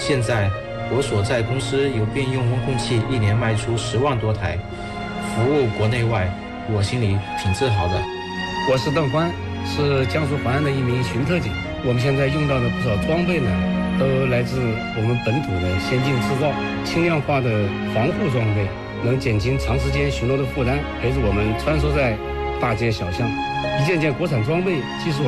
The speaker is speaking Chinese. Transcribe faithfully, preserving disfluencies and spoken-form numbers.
现在我所在公司有便用温控器一年卖出十万多台，服务国内外，我心里挺自豪的。 我是邓欢，是江苏淮安的一名巡特警。我们现在用到的不少装备呢，都来自我们本土的先进制造，轻量化的防护装备，能减轻长时间巡逻的负担，陪着我们穿梭在大街小巷。一件件国产装备既是我